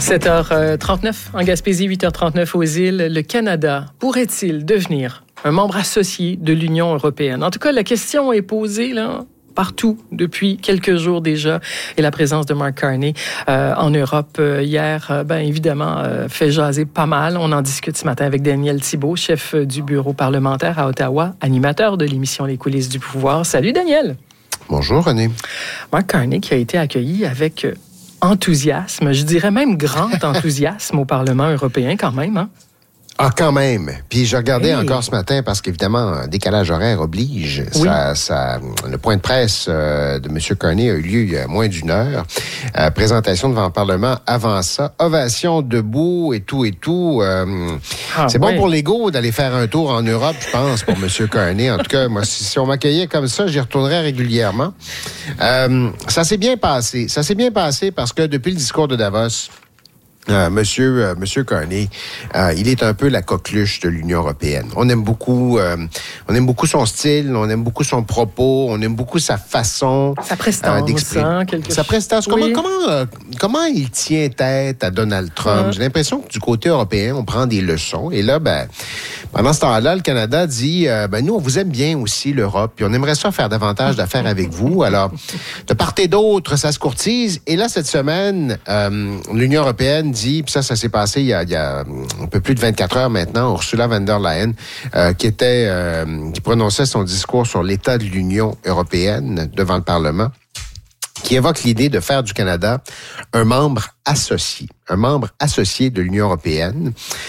7h39 en Gaspésie, 8h39 aux îles. Le Canada pourrait-il devenir un membre associé de l'Union européenne? En tout cas, la question est posée là, partout depuis quelques jours déjà. Et la présence de Mark Carney en Europe hier, évidemment, fait jaser pas mal. On en discute ce matin avec Daniel Thibeault, chef du bureau parlementaire à Ottawa, animateur de l'émission Les coulisses du pouvoir. Salut Daniel! Bonjour René. Mark Carney qui a été accueilli avec enthousiasme, je dirais même grand enthousiasme au Parlement européen quand même, hein? Ah, quand même. Puis je regardais encore ce matin parce qu'évidemment, un décalage horaire oblige. Oui. Le point de presse de M. Carney a eu lieu il y a moins d'une heure. Présentation devant le Parlement avant ça. Ovation debout et tout. C'est bon pour l'ego d'aller faire un tour en Europe, je pense, pour M. Carney. En tout cas, moi, si on m'accueillait comme ça, j'y retournerais régulièrement. Ça s'est bien passé. Ça s'est bien passé parce que depuis le discours de Davos, Monsieur Carney, il est un peu la coqueluche de l'Union européenne. On aime beaucoup son style, on aime beaucoup son propos, on aime beaucoup sa façon sa prestance d'exprimer. Sa prestance. Oui. Comment il tient tête à Donald Trump? J'ai l'impression que du côté européen, on prend des leçons. Et là, pendant ce temps-là, le Canada dit, nous, on vous aime bien aussi, l'Europe, puis on aimerait ça faire davantage d'affaires avec vous. Alors, de part et d'autre, ça se courtise. Et là, cette semaine, l'Union européenne dit, puis ça s'est passé il y a un peu plus de 24 heures maintenant, Ursula von der Leyen, qui prononçait son discours sur l'état de l'Union européenne devant le Parlement, qui évoque l'idée de faire du Canada un membre associé de l'Union européenne.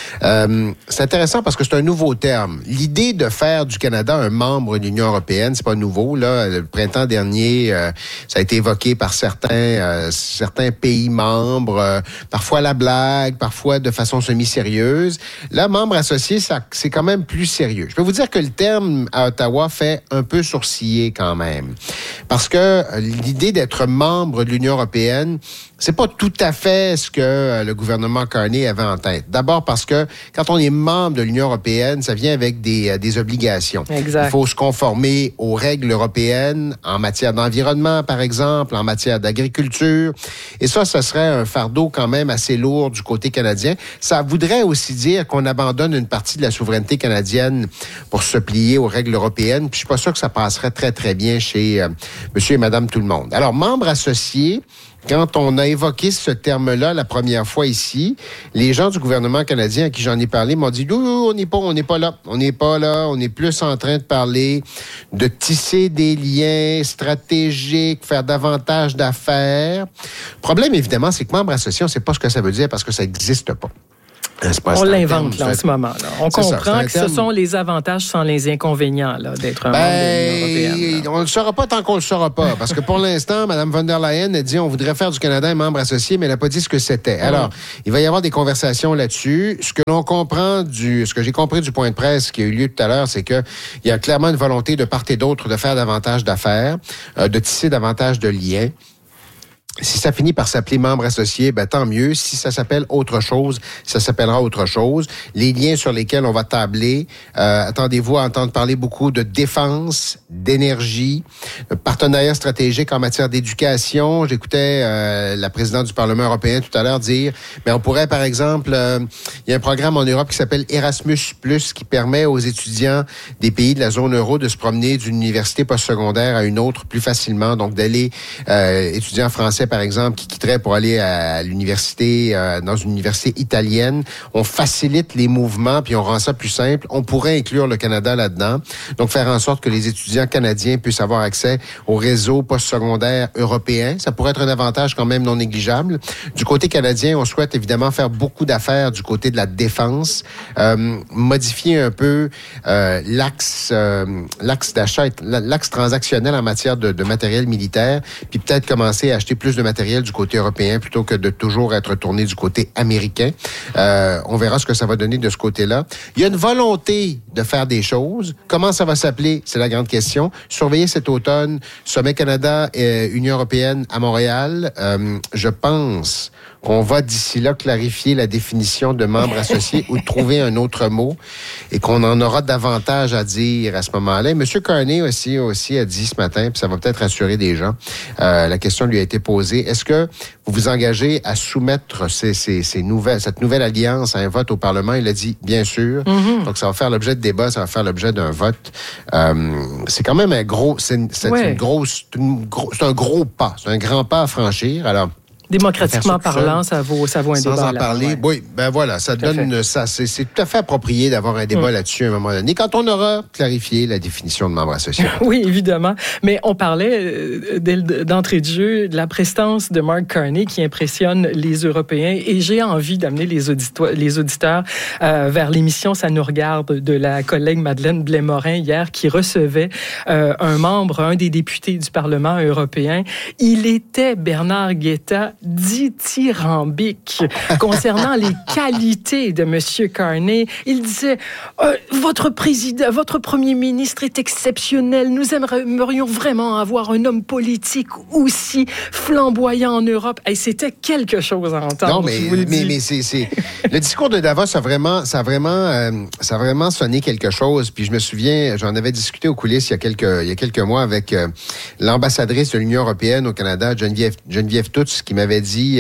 C'est intéressant parce que c'est un nouveau terme. L'idée de faire du Canada un membre de l'Union européenne, c'est pas nouveau. Là, le printemps dernier, ça a été évoqué par certains pays membres, parfois à la blague, parfois de façon semi-sérieuse. Là, membre associé, c'est quand même plus sérieux. Je peux vous dire que le terme à Ottawa fait un peu sourciller quand même. Parce que l'idée d'être membre de l'Union européenne, c'est pas tout à fait ce que le gouvernement Carney avait en tête. D'abord parce que quand on est membre de l'Union européenne, ça vient avec des obligations. Exact. Il faut se conformer aux règles européennes en matière d'environnement, par exemple, en matière d'agriculture. Et ça serait un fardeau quand même assez lourd du côté canadien. Ça voudrait aussi dire qu'on abandonne une partie de la souveraineté canadienne pour se plier aux règles européennes. Puis je suis pas sûr que ça passerait très, très bien chez monsieur et madame tout le monde. Alors, membre associé, quand on a évoqué ce terme-là la première fois ici, les gens du gouvernement canadien à qui j'en ai parlé m'ont dit « on n'est pas là. On est plus en train de parler de tisser des liens stratégiques, faire davantage d'affaires. » Le problème, évidemment, c'est que membre associé, on ne sait pas ce que ça veut dire parce que ça n'existe pas. On l'invente là, en ce moment. Là. On comprend que ce sont les avantages sans les inconvénients là, d'être un membre de l'Union européenne. On ne le saura pas tant qu'on ne le saura pas. Parce que pour l'instant, Mme von der Leyen a dit on voudrait faire du Canada un membre associé, mais elle n'a pas dit ce que c'était. Alors, il va y avoir des conversations là-dessus. Ce que j'ai compris du point de presse qui a eu lieu tout à l'heure, c'est qu'il y a clairement une volonté de part et d'autre de faire davantage d'affaires, de tisser davantage de liens. Si ça finit par s'appeler membre associé, tant mieux. Si ça s'appelle autre chose, ça s'appellera autre chose. Les liens sur lesquels on va tabler, attendez-vous à entendre parler beaucoup de défense, d'énergie, de partenariat stratégique en matière d'éducation. J'écoutais la présidente du Parlement européen tout à l'heure dire, mais on pourrait, par exemple, il y a un programme en Europe qui s'appelle Erasmus+, qui permet aux étudiants des pays de la zone euro de se promener d'une université postsecondaire à une autre plus facilement. Donc, d'aller étudier en français, par exemple, qui quitterait pour aller à l'université, dans une université italienne. On facilite les mouvements, puis on rend ça plus simple. On pourrait inclure le Canada là-dedans. Donc, faire en sorte que les étudiants canadiens puissent avoir accès au réseau postsecondaire européen. Ça pourrait être un avantage quand même non négligeable. Du côté canadien, on souhaite évidemment faire beaucoup d'affaires du côté de la défense, modifier un peu l'axe d'achat, l'axe transactionnel en matière de matériel militaire, puis peut-être commencer à acheter plus de matériel du côté européen plutôt que de toujours être tourné du côté américain. On verra ce que ça va donner de ce côté-là. Il y a une volonté de faire des choses. Comment ça va s'appeler? C'est la grande question. Surveillez cet automne, Sommet Canada et Union européenne à Montréal. Je pense qu'on va d'ici là clarifier la définition de membre associé ou trouver un autre mot et qu'on en aura davantage à dire à ce moment-là. M. Carney aussi a dit ce matin, puis ça va peut-être rassurer des gens, la question lui a été posée poser. Est-ce que vous vous engagez à soumettre cette nouvelle alliance à un vote au Parlement? Il a dit, bien sûr. Mm-hmm. Donc, ça va faire l'objet de débat, ça va faire l'objet d'un vote. C'est quand même un gros... C'est un gros pas. C'est un grand pas à franchir. Alors, démocratiquement parlant, ça vaut un débat. Sans en parler, ouais. Oui, ben voilà, ça donne ça. C'est tout à fait approprié d'avoir un débat là-dessus à un moment donné, quand on aura clarifié la définition de membre associé. Oui, évidemment. Mais on parlait d'entrée de jeu de la prestance de Mark Carney qui impressionne les Européens, et j'ai envie d'amener les auditeurs vers l'émission Ça nous regarde de la collègue Madeleine Blais-Morin hier, qui recevait un des députés du Parlement européen. Il était Bernard Guetta dithyrambique concernant les qualités de M. Carney. Il disait votre premier ministre est exceptionnel. Nous aimerions vraiment avoir un homme politique aussi flamboyant en Europe. Et c'était quelque chose à entendre. Non, mais c'est le discours de Davos ça a vraiment sonné quelque chose. Puis je me souviens, j'en avais discuté aux coulisses il y a quelques mois avec l'ambassadrice de l'Union européenne au Canada, Geneviève Tutz, qui m'avait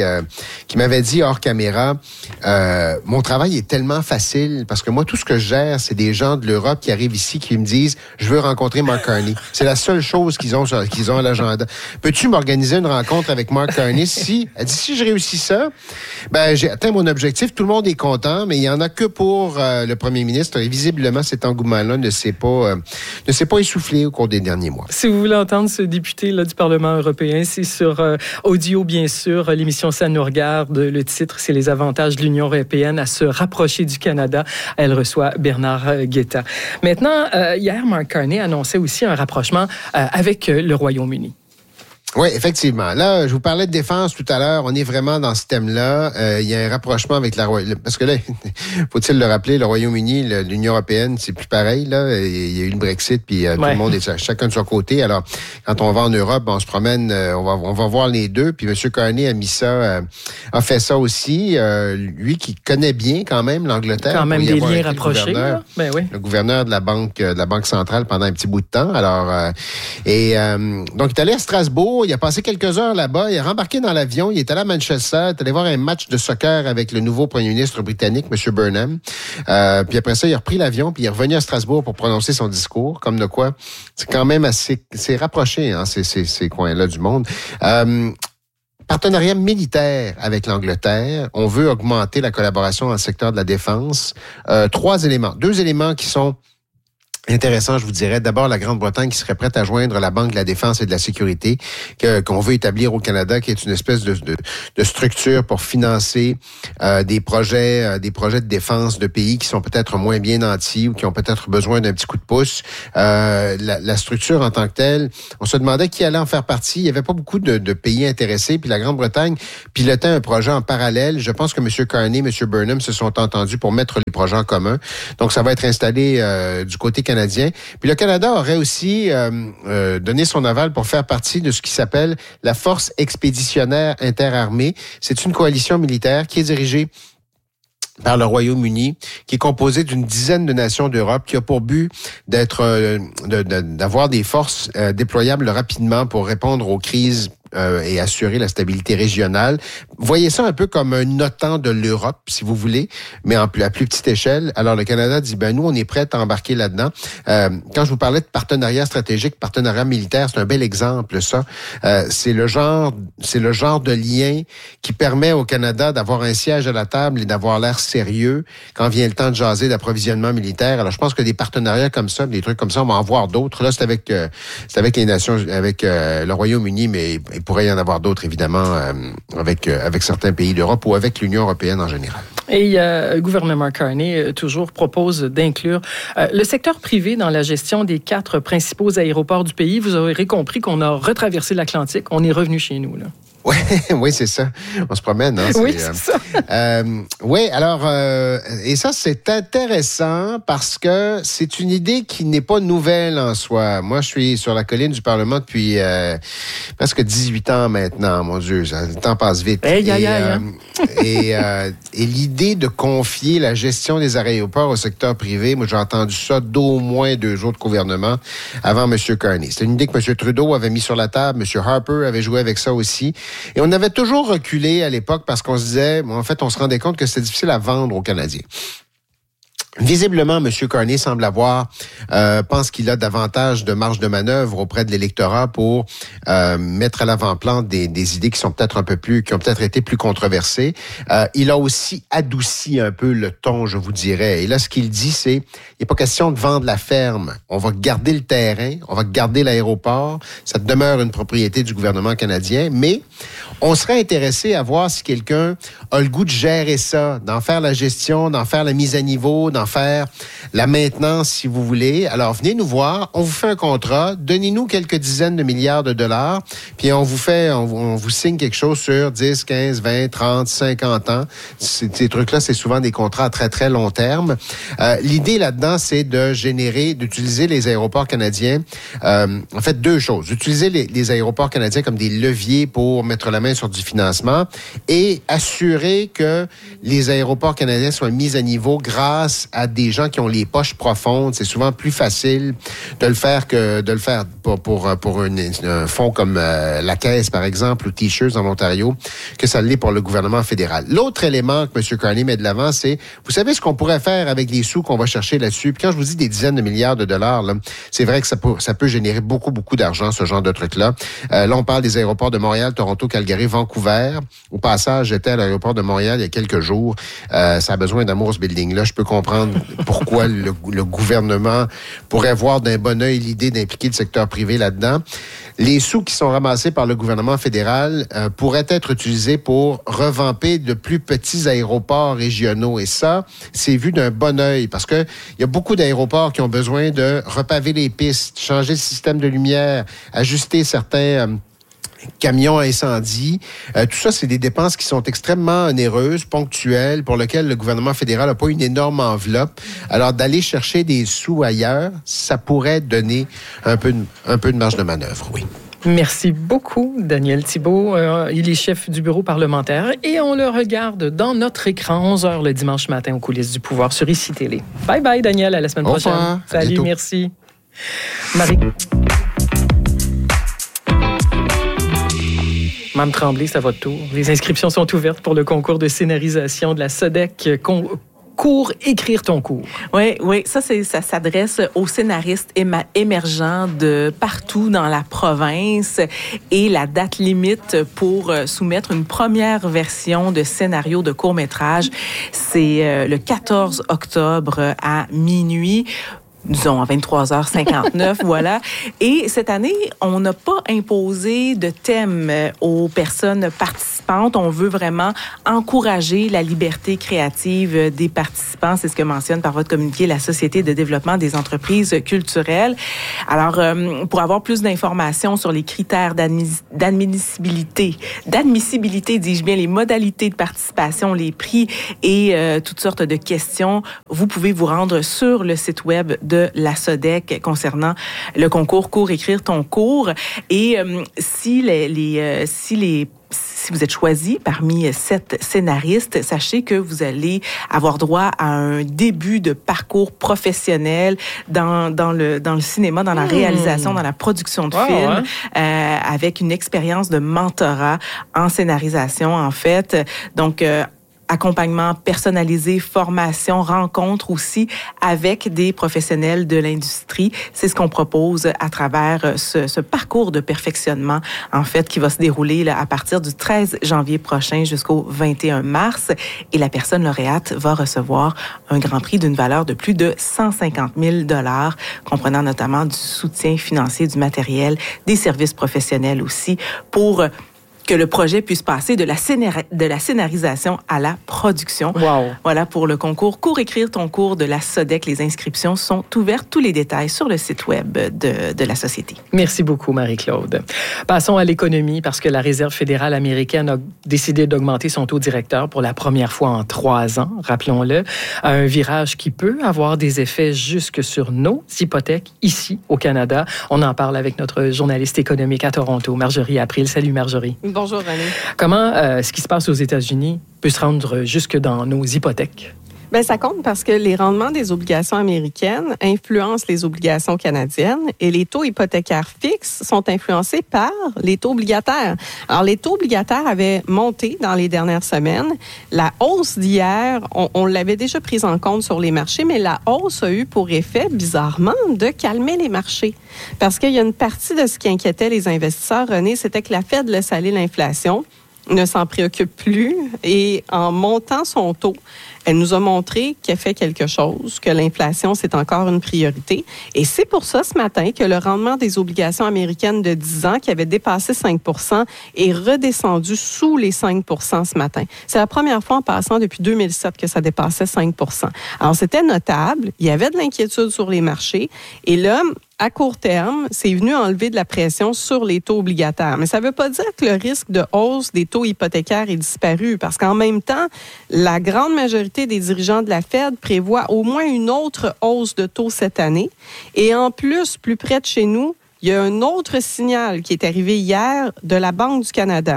dit hors caméra, mon travail est tellement facile parce que moi, tout ce que je gère, c'est des gens de l'Europe qui arrivent ici qui me disent, je veux rencontrer Mark Carney. C'est la seule chose qu'ils ont à l'agenda. Peux-tu m'organiser une rencontre avec Mark Carney? Elle dit, si je réussis ça, ben, j'ai atteint mon objectif. Tout le monde est content, mais il y en a que pour le premier ministre. Et visiblement, cet engouement-là ne s'est pas essoufflé au cours des derniers mois. Si vous voulez entendre ce député là, du Parlement européen, c'est sur audio, bien sûr. L'émission Ça nous regarde. Le titre, c'est les avantages de l'Union européenne à se rapprocher du Canada. Elle reçoit Bernard Guetta. Maintenant, hier, Mark Carney annonçait aussi un rapprochement avec le Royaume-Uni. Oui, effectivement. Là, je vous parlais de défense tout à l'heure. On est vraiment dans ce thème-là. Il y a un rapprochement avec parce que là, faut-il le rappeler, le Royaume-Uni, l'Union européenne, c'est plus pareil. Là, il y a eu le Brexit, puis tout le monde est chacun de son côté. Alors, quand on va en Europe, on se promène, on va voir les deux. Puis M. Carney a fait ça aussi. Lui qui connaît bien quand même l'Angleterre. Quand même des liens rapprochés. Le gouverneur de la Banque centrale pendant un petit bout de temps. Alors, donc il est allé à Strasbourg. Il a passé quelques heures là-bas. Il est rembarqué dans l'avion. Il est allé à Manchester. Il est allé voir un match de soccer avec le nouveau premier ministre britannique, M. Burnham. Puis après ça, il a repris l'avion. Puis il est revenu à Strasbourg pour prononcer son discours. Comme de quoi, c'est quand même c'est rapproché, hein, ces coins-là du monde. Partenariat militaire avec l'Angleterre. On veut augmenter la collaboration dans le secteur de la défense. 2 éléments qui sont intéressant, je vous dirais. D'abord, la Grande-Bretagne qui serait prête à joindre la Banque de la Défense et de la Sécurité qu'on veut établir au Canada, qui est une espèce de structure pour financer des projets de défense de pays qui sont peut-être moins bien nantis ou qui ont peut-être besoin d'un petit coup de pouce. La structure en tant que telle, on se demandait qui allait en faire partie. Il y avait pas beaucoup de pays intéressés. Puis la Grande-Bretagne pilotait un projet en parallèle. Je pense que M. Carney, M. Burnham se sont entendus pour mettre les projets en commun. Donc, ça va être installé du côté canadien. Puis le Canada aurait aussi donné son aval pour faire partie de ce qui s'appelle la Force expéditionnaire interarmée. C'est une coalition militaire qui est dirigée par le Royaume-Uni, qui est composé d'une dizaine de nations d'Europe, qui a pour but d'avoir des forces déployables rapidement pour répondre aux crises et assurer la stabilité régionale. Voyez ça un peu comme un OTAN de l'Europe, si vous voulez, mais à plus petite échelle. Alors, le Canada dit, nous, on est prêt à embarquer là-dedans. Quand je vous parlais de partenariat stratégique, partenariat militaire, c'est un bel exemple, ça. C'est le genre de lien qui permet au Canada d'avoir un siège à la table et d'avoir l'air sérieux quand vient le temps de jaser d'approvisionnement militaire. Alors, je pense que des partenariats comme ça, des trucs comme ça, on va en voir d'autres. Là, c'est avec les nations, avec le Royaume-Uni, mais il pourrait y en avoir d'autres, évidemment, avec certains pays d'Europe ou avec l'Union européenne en général. Et le gouvernement Carney toujours propose d'inclure le secteur privé dans la gestion des 4 principaux aéroports du pays. Vous aurez compris qu'on a retraversé l'Atlantique. On est revenu chez nous, là. Oui, c'est ça. On se promène, hein? Oui, c'est ça. Oui, alors, et ça, c'est intéressant parce que c'est une idée qui n'est pas nouvelle en soi. Moi, je suis sur la colline du Parlement depuis presque 18 ans maintenant. Mon Dieu, le temps passe vite. Et l'idée de confier la gestion des aéroports au secteur privé, moi, j'ai entendu ça d'au moins 2 autres gouvernements avant M. Carney. C'est une idée que M. Trudeau avait mis sur la table. M. Harper avait joué avec ça aussi. Et on avait toujours reculé à l'époque parce qu'on se disait, en fait, on se rendait compte que c'était difficile à vendre aux Canadiens. Visiblement, M. Carney semble pense qu'il a davantage de marge de manœuvre auprès de l'électorat pour mettre à l'avant-plan des idées qui ont peut-être été plus controversées. Il a aussi adouci un peu le ton, je vous dirais. Et là, ce qu'il dit, c'est, il n'est pas question de vendre la ferme. On va garder le terrain, on va garder l'aéroport. Ça demeure une propriété du gouvernement canadien, mais on serait intéressé à voir si quelqu'un a le goût de gérer ça, d'en faire la gestion, d'en faire la mise à niveau, d'en faire la maintenance, si vous voulez. Alors, venez nous voir. On vous fait un contrat. Donnez-nous quelques dizaines de milliards de dollars. Puis, on vous signe quelque chose sur 10, 15, 20, 30, 50 ans. Ces trucs-là, c'est souvent des contrats à très, très long terme. L'idée là-dedans, c'est d'utiliser les aéroports canadiens. En fait, 2 choses. Utiliser les aéroports canadiens comme des leviers pour mettre la main sur du financement et assurer que les aéroports canadiens soient mis à niveau grâce à des gens qui ont les poches profondes. C'est souvent plus facile de le faire que de le faire pour un fonds comme la Caisse, par exemple, ou T-Shirts en Ontario, que ça l'est pour le gouvernement fédéral. L'autre élément que M. Carney met de l'avant, c'est, vous savez ce qu'on pourrait faire avec les sous qu'on va chercher là-dessus? Puis quand je vous dis des dizaines de milliards de dollars, là, c'est vrai que ça peut générer beaucoup, beaucoup d'argent, ce genre de truc-là. Là, on parle des aéroports de Montréal, Toronto, Calgary, Vancouver. Au passage, j'étais à l'aéroport de Montréal il y a quelques jours. Ça a besoin d'amour, ce building-là. Je peux comprendre pourquoi le gouvernement pourrait voir d'un bon œil l'idée d'impliquer le secteur privé là-dedans. Les sous qui sont ramassés par le gouvernement fédéral pourraient être utilisés pour revamper de plus petits aéroports régionaux. Et ça, c'est vu d'un bon œil parce que il y a beaucoup d'aéroports qui ont besoin de repaver les pistes, changer le système de lumière, ajuster certains camions à incendie. Tout ça, c'est des dépenses qui sont extrêmement onéreuses, ponctuelles, pour lesquelles le gouvernement fédéral n'a pas une énorme enveloppe. Alors, d'aller chercher des sous ailleurs, ça pourrait donner un peu de marge de manœuvre, oui. Merci beaucoup, Daniel Thibeault. Il est chef du bureau parlementaire et on le regarde dans notre écran 11h le dimanche matin aux coulisses du pouvoir sur ICI Télé. Bye bye, Daniel. À la semaine prochaine. Revoir. Salut, merci. Marie. Mme Tremblay, c'est à votre tour. Les inscriptions sont ouvertes pour le concours de scénarisation de la SODEC. Cours écrire ton cours. Oui, ça s'adresse aux scénaristes émergents de partout dans la province et la date limite pour soumettre une première version de scénario de court-métrage, c'est le 14 octobre à minuit. Disons, à 23h59, voilà. Et cette année, on n'a pas imposé de thème aux personnes participantes. On veut vraiment encourager la liberté créative des participants. C'est ce que mentionne par votre communiqué la Société de développement des entreprises culturelles. Alors, pour avoir plus d'informations sur les critères d'admissibilité, dis-je bien, les modalités de participation, les prix et toutes sortes de questions, vous pouvez vous rendre sur le site web de la SODEC concernant le concours Cours écrire ton cours. Et si vous êtes choisi parmi 7 scénaristes, sachez que vous allez avoir droit à un début de parcours professionnel dans le cinéma, dans la réalisation, dans la production de films, avec une expérience de mentorat en scénarisation, en fait. Donc, accompagnement personnalisé, formation, rencontre aussi avec des professionnels de l'industrie. C'est ce qu'on propose à travers ce parcours de perfectionnement, en fait, qui va se dérouler là, à partir du 13 janvier prochain jusqu'au 21 mars. Et la personne lauréate va recevoir un grand prix d'une valeur de plus de 150 000 $, comprenant notamment du soutien financier, du matériel, des services professionnels aussi, pour que le projet puisse passer de la scénarisation à la production. Wow. Voilà pour le concours Cours écrire ton cours de la SODEC. Les inscriptions sont ouvertes. Tous les détails sur le site web de la Société. Merci beaucoup, Marie-Claude. Passons à l'économie parce que la Réserve fédérale américaine a décidé d'augmenter son taux directeur pour la première fois en 3 ans, rappelons-le, à un virage qui peut avoir des effets jusque sur nos hypothèques ici au Canada. On en parle avec notre journaliste économique à Toronto, Marjorie April. Salut, Marjorie. Bonjour, René. Comment ce qui se passe aux États-Unis peut se rendre jusque dans nos hypothèques? Bien, ça compte parce que les rendements des obligations américaines influencent les obligations canadiennes et les taux hypothécaires fixes sont influencés par les taux obligataires. Alors, les taux obligataires avaient monté dans les dernières semaines. La hausse d'hier, on l'avait déjà prise en compte sur les marchés, mais la hausse a eu pour effet, bizarrement, de calmer les marchés. Parce qu'il y a une partie de ce qui inquiétait les investisseurs, René, c'était que la Fed laisse aller l'inflation, ne s'en préoccupe plus et en montant son taux, elle nous a montré qu'elle fait quelque chose, que l'inflation, c'est encore une priorité. Et c'est pour ça, ce matin, que le rendement des obligations américaines de 10 ans, qui avait dépassé 5 % est redescendu sous les 5 % ce matin. C'est la première fois en passant depuis 2007 que ça dépassait 5 %. Alors, c'était notable. Il y avait de l'inquiétude sur les marchés. Et là, à court terme, c'est venu enlever de la pression sur les taux obligataires. Mais ça ne veut pas dire que le risque de hausse des taux hypothécaires est disparu, parce qu'en même temps, la grande majorité des dirigeants de la Fed prévoient au moins une autre hausse de taux cette année. Et en plus, plus près de chez nous, il y a un autre signal qui est arrivé hier de la Banque du Canada.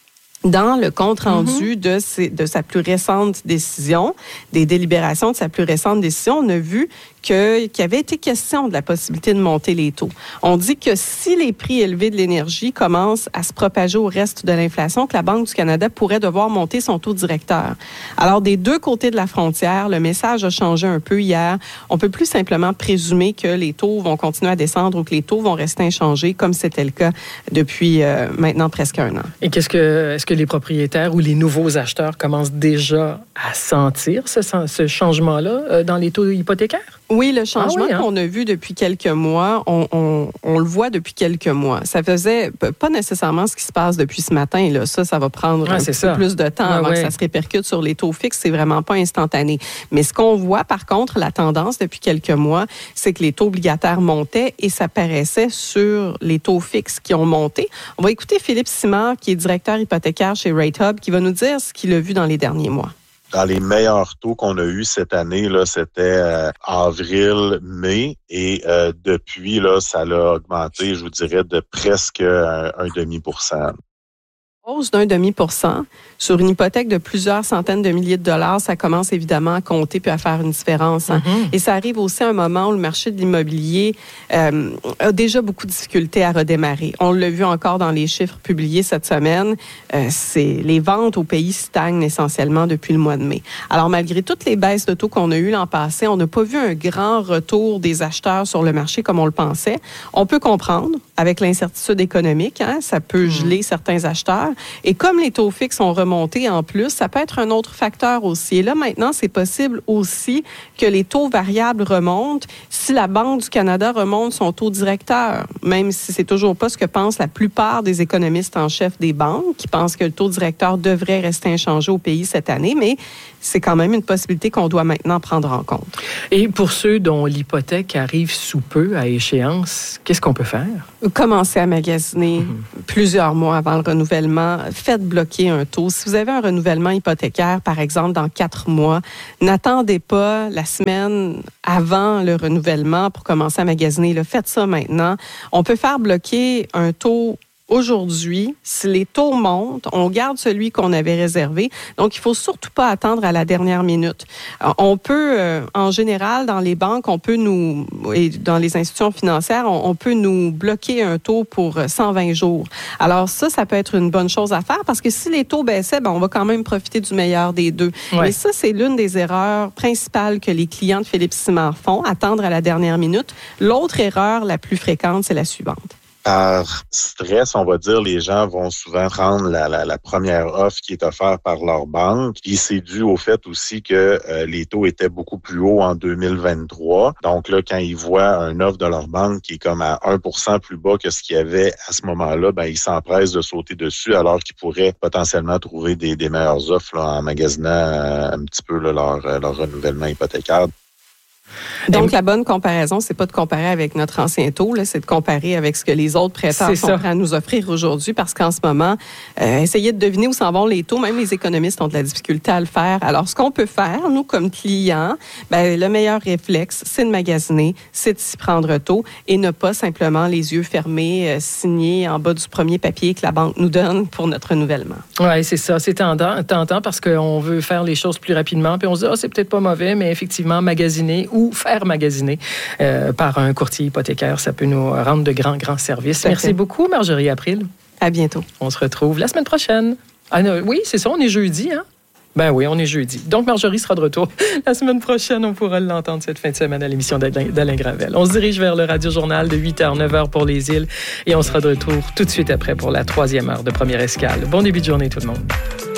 Dans le compte-rendu de sa plus récente décision, des délibérations de sa plus récente décision, on a vu qu'il avait été question de la possibilité de monter les taux. On dit que si les prix élevés de l'énergie commencent à se propager au reste de l'inflation, que la Banque du Canada pourrait devoir monter son taux directeur. Alors, des deux côtés de la frontière, le message a changé un peu hier. On peut plus simplement présumer que les taux vont continuer à descendre ou que les taux vont rester inchangés, comme c'était le cas depuis maintenant presque un an. Et est-ce que les propriétaires ou les nouveaux acheteurs commencent déjà à sentir ce changement-là dans les taux hypothécaires? Oui, le changement qu'on a vu depuis quelques mois, on le voit depuis quelques mois. Ça faisait pas nécessairement ce qui se passe depuis ce matin. Là. Ça va prendre un petit peu plus de temps avant que ça se répercute sur les taux fixes. C'est vraiment pas instantané. Mais ce qu'on voit, par contre, la tendance depuis quelques mois, c'est que les taux obligataires montaient et ça paraissait sur les taux fixes qui ont monté. On va écouter Philippe Simard, qui est directeur hypothécaire chez Rate Hub, qui va nous dire ce qu'il a vu dans les derniers mois. Dans les meilleurs taux qu'on a eus cette année, là, c'était avril, mai, et depuis, là, ça a augmenté, je vous dirais, de presque un demi%. Hausse d'0,5% sur une hypothèque de plusieurs centaines de milliers de dollars, ça commence évidemment à compter puis à faire une différence. Hein. Et ça arrive aussi à un moment où le marché de l'immobilier a déjà beaucoup de difficultés à redémarrer. On l'a vu encore dans les chiffres publiés cette semaine. Les ventes au pays stagnent essentiellement depuis le mois de mai. Alors, malgré toutes les baisses de taux qu'on a eues l'an passé, on n'a pas vu un grand retour des acheteurs sur le marché comme on le pensait. On peut comprendre, avec l'incertitude économique, hein, ça peut geler certains acheteurs. Et comme les taux fixes ont remonté en plus, ça peut être un autre facteur aussi. Et là, maintenant, c'est possible aussi que les taux variables remontent si la Banque du Canada remonte son taux directeur, même si c'est toujours pas ce que pensent la plupart des économistes en chef des banques, qui pensent que le taux directeur devrait rester inchangé au pays cette année, mais c'est quand même une possibilité qu'on doit maintenant prendre en compte. Et pour ceux dont l'hypothèque arrive sous peu à échéance, qu'est-ce qu'on peut faire? Commencez à magasiner plusieurs mois avant le renouvellement. Faites bloquer un taux. Si vous avez un renouvellement hypothécaire, par exemple, dans 4 mois, n'attendez pas la semaine avant le renouvellement pour commencer à magasiner. Là, faites ça maintenant. On peut faire bloquer un taux aujourd'hui. Si les taux montent, on garde celui qu'on avait réservé. Donc, il faut surtout pas attendre à la dernière minute. On peut, en général, dans les banques, et dans les institutions financières, on peut nous bloquer un taux pour 120 jours. Alors ça peut être une bonne chose à faire parce que si les taux baissaient, on va quand même profiter du meilleur des deux. Ouais. Mais ça, c'est l'une des erreurs principales que les clients de Philippe Simard font, attendre à la dernière minute. L'autre erreur la plus fréquente, c'est la suivante. Par stress, on va dire, les gens vont souvent prendre la première offre qui est offerte par leur banque. Puis c'est dû au fait aussi que les taux étaient beaucoup plus hauts en 2023. Donc là, quand ils voient une offre de leur banque qui est comme à 1% plus bas que ce qu'il y avait à ce moment-là, ils s'empressent de sauter dessus alors qu'ils pourraient potentiellement trouver des meilleures offres là, en magasinant un petit peu là, leur renouvellement hypothécaire. Donc, la bonne comparaison, c'est pas de comparer avec notre ancien taux, là, c'est de comparer avec ce que les autres prêteurs sont prêts à nous offrir aujourd'hui, parce qu'en ce moment, essayez de deviner où s'en vont les taux. Même les économistes ont de la difficulté à le faire. Alors, ce qu'on peut faire, nous, comme clients, le meilleur réflexe, c'est de magasiner, c'est de s'y prendre tôt et ne pas simplement les yeux fermés, signer en bas du premier papier que la banque nous donne pour notre renouvellement. Oui, c'est ça. C'est tentant parce qu'on veut faire les choses plus rapidement, puis on se dit, c'est peut-être pas mauvais, mais effectivement, magasiner ou faire magasiner par un courtier hypothécaire, ça peut nous rendre de grands services. Merci beaucoup, Marjorie April. À bientôt. On se retrouve la semaine prochaine. Oui, c'est ça, on est jeudi, hein? Ben oui, on est jeudi. Donc, Marjorie sera de retour la semaine prochaine. On pourra l'entendre cette fin de semaine à l'émission d'Alain Gravel. On se dirige vers le Radio-Journal de 8h, 9h pour les îles. Et on sera de retour tout de suite après pour la 3e heure de Première Escale. Bon début de journée, tout le monde.